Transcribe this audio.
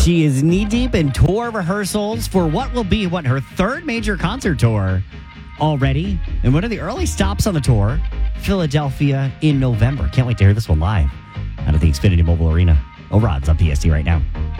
She is knee-deep in tour rehearsals for what will be, her third major concert tour already. And one of the early stops on the tour, Philadelphia in November. Can't wait to hear this one live out of the Xfinity Mobile Arena. O'Rod's on PST right now.